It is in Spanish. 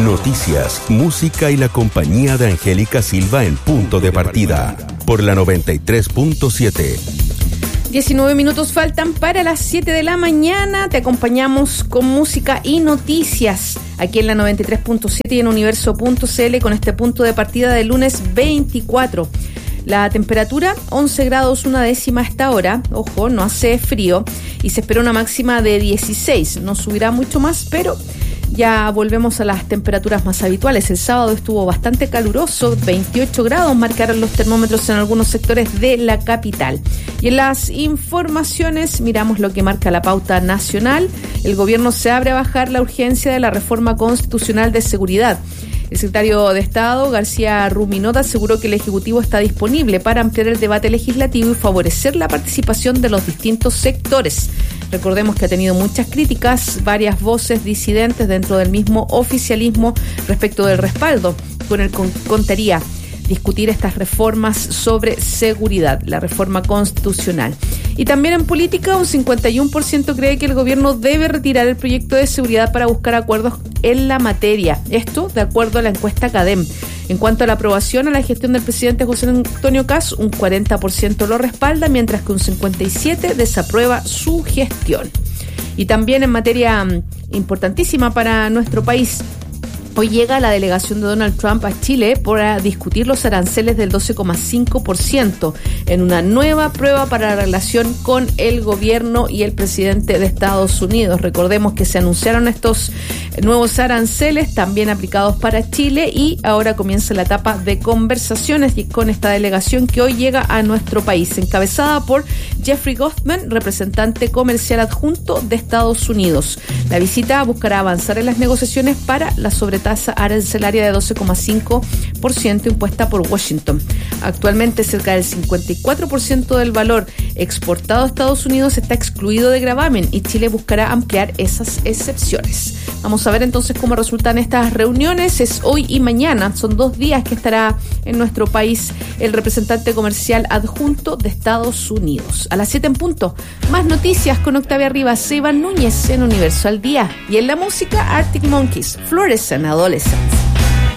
Noticias, música y la compañía de Angélica Silva en Punto de Partida, por la 93.7. 19 minutos faltan para las 7 de la mañana. Te acompañamos con música y noticias aquí en la 93.7 y en universo.cl con este punto de partida del lunes 24. La temperatura 11 grados 1/10 a esta hora. Ojo, no hace frío y se espera una máxima de 16. No subirá mucho más, pero ya volvemos a las temperaturas más habituales. El sábado estuvo bastante caluroso, 28 grados marcaron los termómetros en algunos sectores de la capital. Y en las informaciones miramos lo que marca la pauta nacional. El gobierno se abre a bajar la urgencia de la reforma constitucional de seguridad. El secretario de Estado, García Ruminota, aseguró que el Ejecutivo está disponible para ampliar el debate legislativo y favorecer la participación de los distintos sectores. Recordemos que ha tenido muchas críticas, varias voces disidentes dentro del mismo oficialismo respecto del respaldo con el que contaría discutir estas reformas sobre seguridad, la reforma constitucional. Y también en política, un 51% cree que el gobierno debe retirar el proyecto de seguridad para buscar acuerdos en la materia. Esto de acuerdo a la encuesta CADEM. En cuanto a la aprobación a la gestión del presidente José Antonio Kast, un 40% lo respalda, mientras que un 57% desaprueba su gestión. Y también en materia importantísima para nuestro país, hoy llega la delegación de Donald Trump a Chile para discutir los aranceles del 12,5% en una nueva prueba para la relación con el gobierno y el presidente de Estados Unidos. Recordemos que se anunciaron estos nuevos aranceles también aplicados para Chile y ahora comienza la etapa de conversaciones con esta delegación que hoy llega a nuestro país, encabezada por Jeffrey Goldman, representante comercial adjunto de Estados Unidos. La visita buscará avanzar en las negociaciones para la sobretasa arancelaria de 12,5% impuesta por Washington. Actualmente cerca del 54% del valor exportado a Estados Unidos está excluido de gravamen y Chile buscará ampliar esas excepciones. Vamos a ver entonces cómo resultan estas reuniones. Es hoy y mañana, son 2 días que estará en nuestro país el representante comercial adjunto de Estados Unidos. A las 7 en punto, más noticias con Octavia Rivas, Iván Núñez en Universo al Día. Y en la música, Arctic Monkeys, Fluorescent Adolescence.